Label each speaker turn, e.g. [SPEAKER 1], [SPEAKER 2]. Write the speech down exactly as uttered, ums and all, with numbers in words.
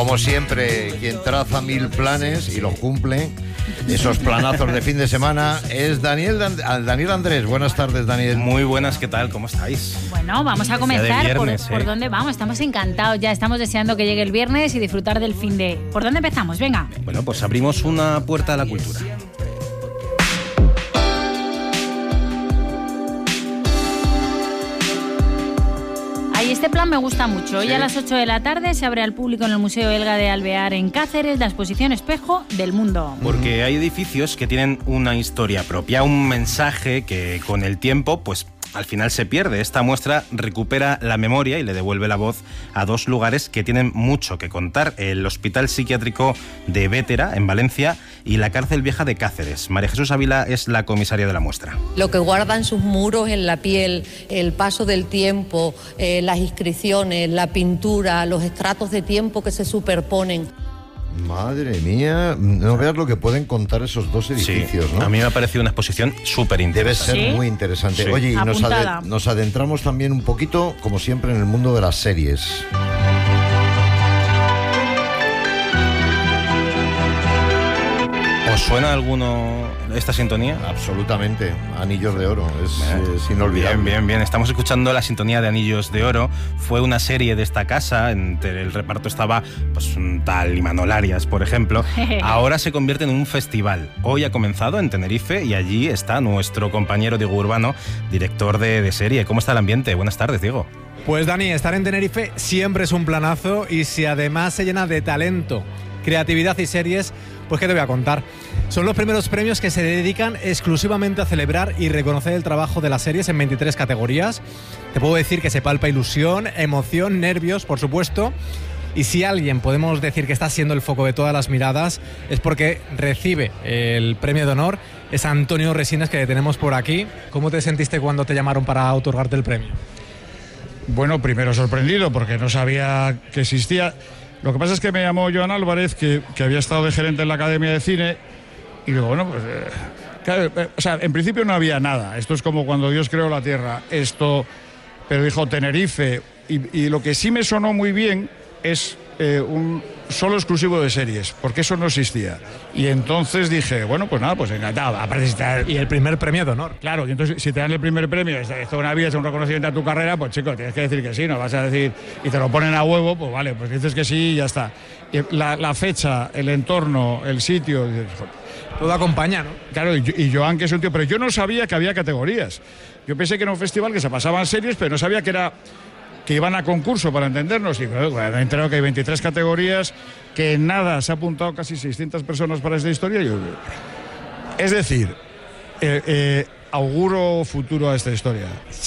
[SPEAKER 1] Como siempre, quien traza mil planes y los cumple, esos planazos de fin de semana, es Daniel, Daniel Andrés. Buenas tardes, Daniel.
[SPEAKER 2] Muy buenas, ¿qué tal? ¿Cómo estáis?
[SPEAKER 3] Bueno, vamos a comenzar.
[SPEAKER 2] Viernes,
[SPEAKER 3] por, ¿eh? ¿Por dónde vamos? Estamos encantados ya, estamos deseando que llegue el viernes y disfrutar del fin de... ¿Por dónde empezamos? Venga.
[SPEAKER 2] Bueno, pues abrimos una puerta a la cultura.
[SPEAKER 3] Este plan me gusta mucho. Hoy
[SPEAKER 1] sí.
[SPEAKER 3] a las ocho de la tarde se abre al público en el Museo Elga de Alvear en Cáceres la exposición Espejo del Mundo.
[SPEAKER 2] Porque hay edificios que tienen una historia propia, un mensaje que con el tiempo pues al final se pierde. Esta muestra recupera la memoria y le devuelve la voz a dos lugares que tienen mucho que contar: el Hospital Psiquiátrico de Bétera, en Valencia, y la Cárcel Vieja de Cáceres. María Jesús Ávila es la comisaria de la muestra.
[SPEAKER 4] Lo que guardan sus muros en la piel, el paso del tiempo, eh, las inscripciones, la pintura, los estratos de tiempo que se superponen.
[SPEAKER 1] Madre mía, no veas lo que pueden contar esos dos edificios,
[SPEAKER 2] sí,
[SPEAKER 1] ¿no?
[SPEAKER 2] A mí me ha parecido una exposición súper interesante.
[SPEAKER 1] Debe ser
[SPEAKER 3] ¿Sí?
[SPEAKER 1] muy interesante.
[SPEAKER 2] Sí.
[SPEAKER 1] Oye, y nos,
[SPEAKER 3] Apuntada.
[SPEAKER 1] ade- nos adentramos también un poquito, como siempre, en el mundo de las series.
[SPEAKER 2] ¿Os suena alguno esta sintonía?
[SPEAKER 1] Absolutamente, Anillos de Oro, es,
[SPEAKER 2] Eh,
[SPEAKER 1] es inolvidable.
[SPEAKER 2] Bien, bien, bien. Estamos escuchando la sintonía de Anillos de Oro. Fue una serie de esta casa, entre el reparto estaba pues un tal Imanol Arias, por ejemplo. Ahora se convierte en un festival. Hoy ha comenzado en Tenerife y allí está nuestro compañero Diego Urbano, director de, de serie. ¿Cómo está el ambiente? Buenas tardes, Diego.
[SPEAKER 5] Pues Dani, estar en Tenerife siempre es un planazo, y si además se llena de talento, creatividad y series, pues ¿qué te voy a contar? Son los primeros premios que se dedican exclusivamente a celebrar y reconocer el trabajo de las series en veintitrés categorías. Te puedo decir que se palpa ilusión, emoción, nervios, por supuesto. Y si alguien podemos decir que está siendo el foco de todas las miradas, es porque recibe el premio de honor, es Antonio Resines, que tenemos por aquí. ¿Cómo te sentiste cuando te llamaron para otorgarte el premio?
[SPEAKER 6] Bueno, primero sorprendido porque no sabía que existía. Lo que pasa es que me llamó Joan Álvarez, que, que había estado de gerente en la Academia de Cine, y digo, bueno, pues... Eh, claro, eh, o sea, en principio no había nada. Esto es como cuando Dios creó la Tierra. Esto... Pero dijo Tenerife. Y, y lo que sí me sonó muy bien es eh, un solo exclusivo de series, porque eso no existía. Y entonces dije, bueno, pues nada, pues encantado. Aparte, si está...
[SPEAKER 5] Y el primer premio de honor.
[SPEAKER 6] Claro, y entonces si te dan el primer premio, esto es una vida, es un reconocimiento a tu carrera, pues chico, tienes que decir que sí, no vas a decir, y te lo ponen a huevo, pues vale, pues dices que sí y ya está. Y la, la fecha, el entorno, el sitio, dices,
[SPEAKER 5] Todo acompaña, ¿no?
[SPEAKER 6] claro, y, y Joan, que es un tío, pero yo no sabía que había categorías. Yo pensé que era un festival que se pasaban series, pero no sabía que era... que iban a concurso, para entendernos, y bueno, me he enterado que hay veintitrés categorías, que en nada se ha apuntado casi seiscientas personas para esta historia. Yo, es decir, eh, eh, auguro futuro a esta historia.